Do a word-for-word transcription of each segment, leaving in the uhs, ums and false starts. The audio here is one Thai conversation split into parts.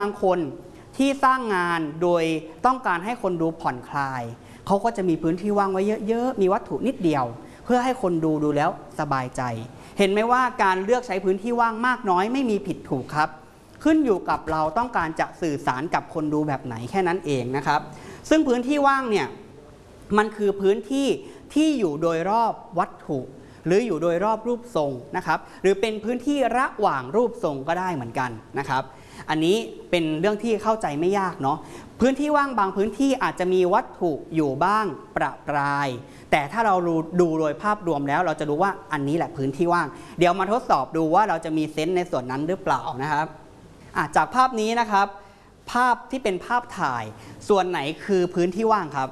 บางคนที่สร้างงานโดยต้องการให้คนดูผ่อนคลายเขาก็จะมีพื้นที่ว่างไว้เยอะๆมีวัตถุนิดเดียวเพื่อให้คนดูดูแล้วสบายใจเห็นไหมว่าการเลือกใช้พื้นที่ว่างมากน้อยไม่มีผิดถูกครับขึ้นอยู่กับเราต้องการจะสื่อสารกับคนดูแบบไหนแค่นั้นเองนะครับซึ่งพื้นที่ว่างเนี่ยมันคือพื้นที่ที่อยู่โดยรอบวัตถุหรืออยู่โดยรอบรูปทรงนะครับหรือเป็นพื้นที่ระหว่างรูปทรงก็ได้เหมือนกันนะครับอันนี้เป็นเรื่องที่เข้าใจไม่ยากเนาะพื้นที่ว่างบางพื้นที่อาจจะมีวัตถุอยู่บ้างประปรายแต่ถ้าเราดูโดยภาพรวมแล้วเราจะรู้ว่าอันนี้แหละพื้นที่ว่างเดี๋ยวมาทดสอบดูว่าเราจะมีเซนส์ในส่วนนั้นหรือเปล่านะครับจากภาพนี้นะครับภาพที่เป็นภาพถ่ายส่วนไหนคือพื้นที่ว่างครับ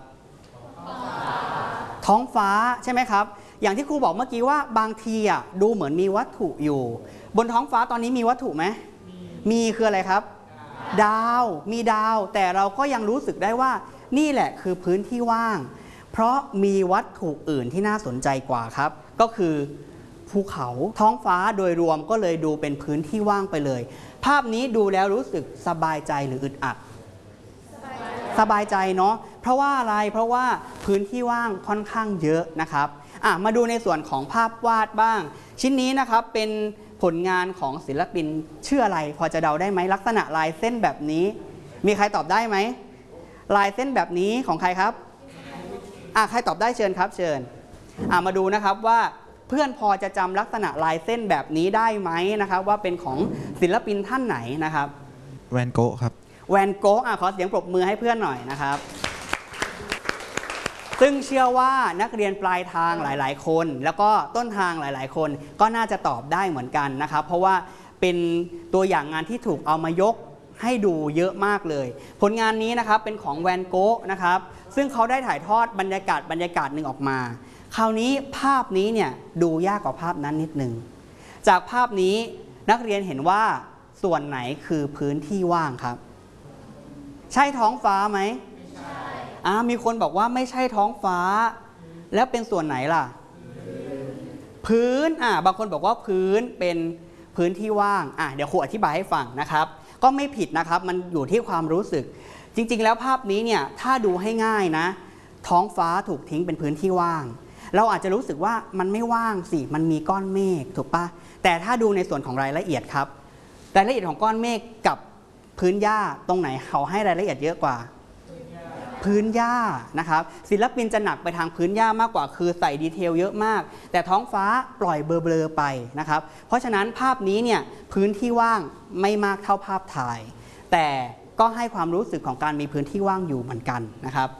ท้องฟ้าใช่ไหมครับอย่างที่ครูบอกเมื่อกี้ว่าบางทีอ่ะดูเหมือนมีวัตถุอยู่บนท้องฟ้าตอนนี้มีวัตถุไหมมีคืออะไรครับดาวมีดาวแต่เราก็ยังรู้สึกได้ว่านี่แหละคือพื้นที่ว่างเพราะมีวัตถุอื่นที่น่าสนใจกว่าครับก็คือภูเขาท้องฟ้าโดยรวมก็เลยดูเป็นพื้นที่ว่างไปเลยภาพนี้ดูแล้วรู้สึกสบายใจหรืออึดอัดสบายใจเนาะเพราะว่าอะไรเพราะว่าพื้นที่ว่างค่อนข้างเยอะนะครับอ่ะมาดูในส่วนของภาพวาดบ้างชิ้นนี้นะครับเป็นผลงานของศิลปินชื่ออะไรพอจะเดาได้ไหมลักษณะลายเส้นแบบนี้มีใครตอบได้ไหมลายเส้นแบบนี้ของใครครับอ่ะใครตอบได้เชิญครับเชิญอ่ะมาดูนะครับว่าเพื่อนพอจะจำลักษณะลายเส้นแบบนี้ได้ไหมนะครับว่าเป็นของศิลปินท่านไหนนะครับแวนโกะครับแวนโกะอ่ะขอเสียงปรบมือให้เพื่อนหน่อยนะครับซึ่งเชื่อว่านักเรียนปลายทางหลายๆคนแล้วก็ต้นทางหลายๆคนก็น่าจะตอบได้เหมือนกันนะครับเพราะว่าเป็นตัวอย่างงานที่ถูกเอามายกให้ดูเยอะมากเลยผลงานนี้นะครับเป็นของแวนโกะนะครับซึ่งเขาได้ถ่ายทอดบรรยากาศบรรยากาศหนึ่งออกมาคราวนี้ภาพนี้เนี่ยดูยากกว่าภาพนั้นนิดนึงจากภาพนี้นักเรียนเห็นว่าส่วนไหนคือพื้นที่ว่างครับใช่ท้องฟ้าไหมอ่ามีคนบอกว่าไม่ใช่ท้องฟ้าแล้วเป็นส่วนไหนล่ะพื้นอ่าบางคนบอกว่าพื้นเป็นพื้นที่ว่างอ่าเดี๋ยวครูอธิบายให้ฟังนะครับก็ไม่ผิดนะครับมันอยู่ที่ความรู้สึกจริงๆแล้วภาพนี้เนี่ยถ้าดูให้ง่ายนะท้องฟ้าถูกทิ้งเป็นพื้นที่ว่างเราอาจจะรู้สึกว่ามันไม่ว่างสิมันมีก้อนเมฆถูกปะแต่ถ้าดูในส่วนของรายละเอียดครับรายละเอียดของก้อนเมฆกับพื้นหญ้าตรงไหนเขาให้รายละเอียดเยอะกว่าพื้นหญ้านะครับศิลปินจะหนักไปทางพื้นหญ้ามากกว่าคือใส่ดีเทลเยอะมากแต่ท้องฟ้าปล่อยเบลอๆไปนะครับเพราะฉะนั้นภาพนี้เนี่ยพื้นที่ว่างไม่มากเท่าภาพถ่ายแต่ก็ให้ความรู้สึกของการมีพื้นที่ว่างอยู่เหมือนกันนะครับ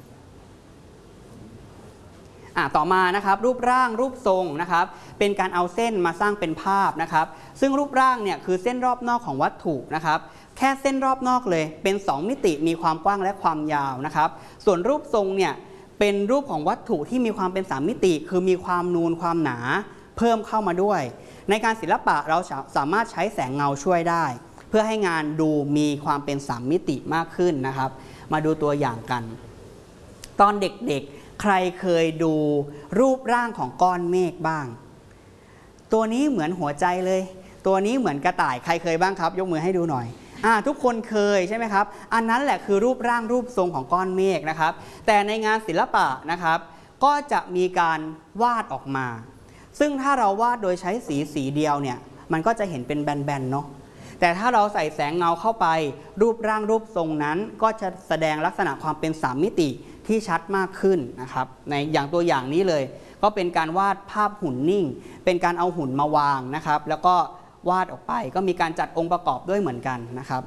อ่ะต่อมานะครับรูปร่างรูปทรงนะครับเป็นการเอาเส้นมาสร้างเป็นภาพนะครับซึ่งรูปร่างเนี่ยคือเส้นรอบนอกของวัตถุนะครับแค่เส้นรอบนอกเลยเป็นสองมิติมีความกว้างและความยาวนะครับส่วนรูปทรงเนี่ยเป็นรูปของวัตถุที่มีความเป็นสามมิติคือมีความนูนความหนาเพิ่มเข้ามาด้วยในการศิลปะเราสามารถใช้แสงเงาช่วยได้เพื่อให้งานดูมีความเป็นสามมิติมากขึ้นนะครับมาดูตัวอย่างกันตอนเด็กๆใครเคยดูรูปร่างของก้อนเมฆบ้างตัวนี้เหมือนหัวใจเลยตัวนี้เหมือนกระต่ายใครเคยบ้างครับยกมือให้ดูหน่อยอ่าทุกคนเคยใช่ไหมครับอันนั้นแหละคือรูปร่างรูปทรงของก้อนเมฆนะครับแต่ในงานศิลปะนะครับก็จะมีการวาดออกมาซึ่งถ้าเราวาดโดยใช้สีสีเดียวเนี่ยมันก็จะเห็นเป็นแบนๆเนาะแต่ถ้าเราใส่แสงเงาเข้าไปรูปร่างรูปทรงนั้นก็จะแสดงลักษณะความเป็นสามมิติที่ชัดมากขึ้นนะครับในอย่างตัวอย่างนี้เลยก็เป็นการวาดภาพหุ่นนิ่งเป็นการเอาหุ่นมาวางนะครับแล้วก็วาดออกไปก็มีการจัดองค์ประกอบด้วยเหมือนกันนะครับ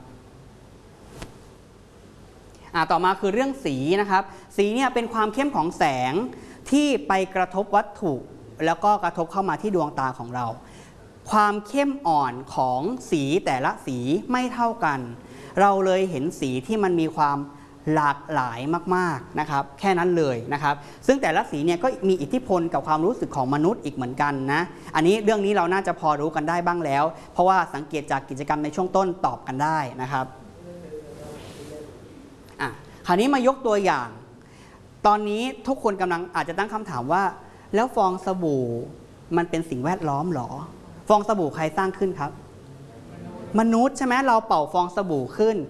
ต่อมาคือเรื่องสีนะครับสีเนี่ยเป็นความเข้มของแสงที่ไปกระทบวัตถุแล้วก็กระทบเข้ามาที่ดวงตาของเราความเข้มอ่อนของสีแต่ละสีไม่เท่ากันเราเลยเห็นสีที่มันมีความหลากหลายมากๆนะครับแค่นั้นเลยนะครับซึ่งแต่ละสีเนี่ยก็มีอิทธิพลกับความรู้สึกของมนุษย์อีกเหมือนกันนะอันนี้เรื่องนี้เราน่าจะพอรู้กันได้บ้างแล้วเพราะว่าสังเกตจากกิจกรรมในช่วงต้นตอบกันได้นะครับอ่ะคราวนี้มายกตัวอย่างตอนนี้ทุกคนกำลังอาจจะตั้งคำถามว่าแล้วฟองสบู่มันเป็นสิ่งแวดล้อมหรอฟองสบู่ใครสร้างขึ้นครับมนุษย์ใช่ไหมเราเป่าฟองสบู่ขึ้น